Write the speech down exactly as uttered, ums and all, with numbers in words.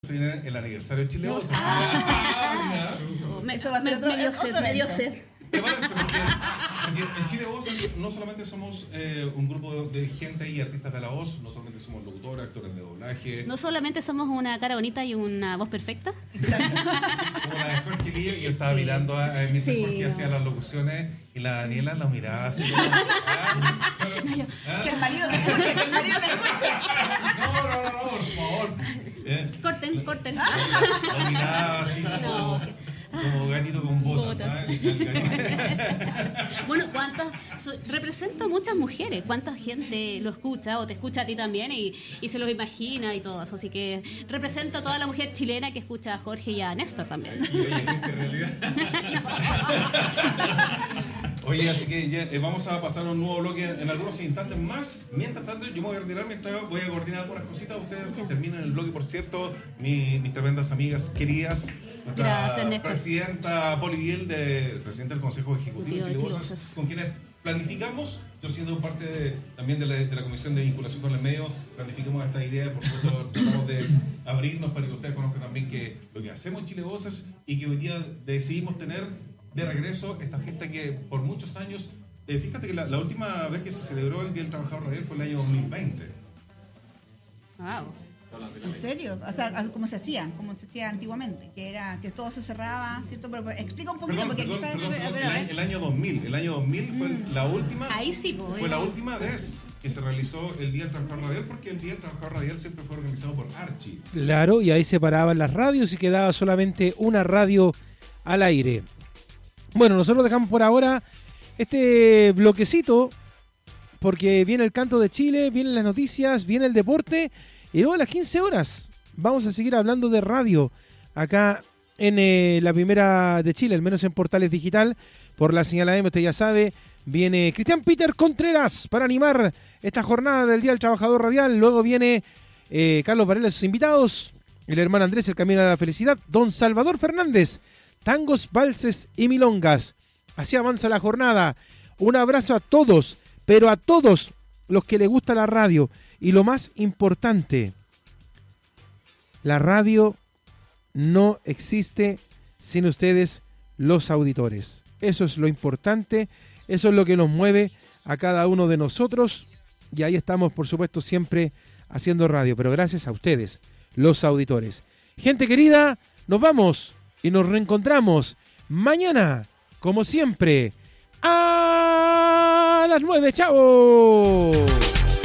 Se viene el aniversario de Chile Voces. Ah, me, Eso va a ser me, otro, medio otro sed, medio sed. Prepárense porque, porque en Chile Voces no solamente somos eh, un grupo de gente y artistas de la voz, no solamente somos locutores, actores de doblaje. No solamente somos una cara bonita y una voz perfecta. Como la de Jorge Lillo, yo estaba sí. mirando a, a mientras Sí, Jorge no. hacía las locuciones y la Daniela lo miraba así como, ah, No, yo- ¿ah? Que el marido te escuche, que el marido te escuche. No, no, no, no, por favor. Eh, Corten, corten. Lo miraba así como, No, que- como gatito con botas, Botas. ¿sabes? El gatito. Bueno, ¿cuántas? So, represento a muchas mujeres. ¿Cuánta gente lo escucha o te escucha a ti también y, y se lo imagina y todo eso? Así que represento a toda la mujer chilena que escucha a Jorge y a Néstor también. Y oye, gente, en realidad. Oye, así que ya, eh, vamos a pasar a un nuevo bloque en algunos instantes más. Mientras tanto, yo me voy a retirar mientras voy a coordinar algunas cositas. Ustedes Sí. terminen el bloque, por cierto. Mi, mis tremendas amigas queridas. Nuestra Gracias, Néstor. presidenta Poli Biel, de, presidenta del Consejo Ejecutivo de Ejecutivo de Chile Chile Voces, Voces. con quienes planificamos, yo siendo parte de, también de la, de la Comisión de Vinculación con el Medio, planificamos esta idea. Por supuesto, tratamos de abrirnos para que ustedes conozcan también que lo que hacemos en Chile Voces y que hoy día decidimos tener de regreso esta fiesta que por muchos años, eh, fíjate que la, la última vez que se celebró el Día del Trabajador Radial fue el año dos mil veinte. Wow. ¿En serio? O sea, como se hacía, como se hacía antiguamente, que era que todo se cerraba, ¿cierto? Pero pues, explica un poquito, Perdón, porque perdón, quizás... perdón, a ver, perdón, a ver, a el, ver. año, el año dos mil, el año dos mil fue Mm. la última, Ahí sí, pues. fue la última vez que se realizó el Día del Trabajador Radial, porque el Día del Trabajador Radial siempre fue organizado por Archie. Claro, y ahí se paraban las radios y quedaba solamente una radio al aire. Bueno, nosotros dejamos por ahora este bloquecito porque viene el canto de Chile, vienen las noticias, viene el deporte y luego a las quince horas vamos a seguir hablando de radio acá en eh, la primera de Chile, al menos en Portales Digital, por la señal A M, usted ya sabe. Viene Cristian Peter Contreras para animar esta jornada del Día del Trabajador Radial. Luego viene eh, Carlos Varela y sus invitados, el hermano Andrés, el Camino a la Felicidad, don Salvador Fernández, tangos, valses y milongas. Así avanza la jornada. Un abrazo a todos, pero a todos los que les gusta la radio. Y lo más importante, la radio no existe sin ustedes, los auditores. Eso es lo importante, eso es lo que nos mueve a cada uno de nosotros. Y ahí estamos, por supuesto, siempre haciendo radio. Pero gracias a ustedes, los auditores. Gente querida, nos vamos. Y nos reencontramos mañana, como siempre, a las nueve. ¡Chao!